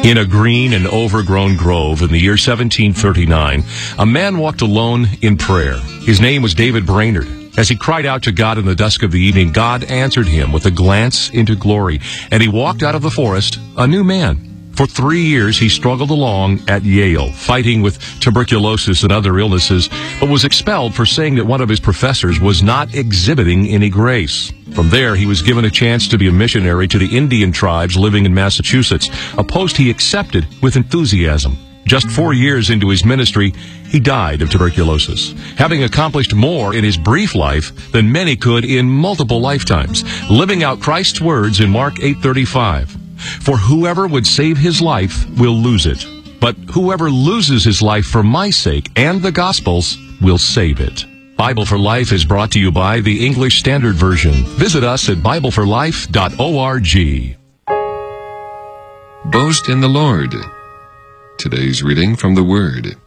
In a green and overgrown grove in the year 1739, a man walked alone in prayer. His name was David Brainerd. As he cried out to God in the dusk of the evening, God answered him with a glance into glory, and he walked out of the forest a new man. For 3 years, he struggled along at Yale, fighting with tuberculosis and other illnesses, but was expelled for saying that one of his professors was not exhibiting any grace. From there, he was given a chance to be a missionary to the Indian tribes living in Massachusetts, a post he accepted with enthusiasm. Just 4 years into his ministry, he died of tuberculosis, having accomplished more in his brief life than many could in multiple lifetimes, living out Christ's words in Mark 8:35. For whoever would save his life will lose it, but whoever loses his life for my sake and the gospel's will save it. Bible for Life is brought to you by the English Standard Version. Visit us at BibleForLife.org. Boast in the Lord. Today's reading from the Word.